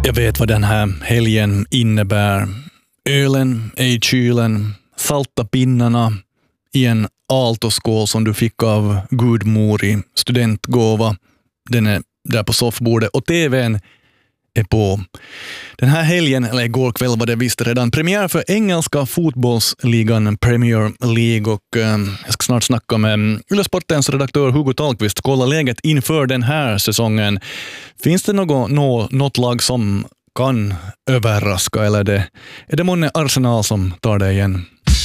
Jag vet vad den här helgen innebär. Ölen är i kylen, salta pinnarna i en altoskål som du fick av gudmor i studentgåva. Den är där på soffbordet och tvn är på. Den här helgen, eller igår kväll var det visst redan, premiär för engelska fotbollsligan Premier League och jag ska snart snacka med Yle Sportens redaktör Hugo Tallqvist, kolla läget inför den här säsongen. Finns det något lag som kan överraska eller är det månne Arsenal som tar det igen?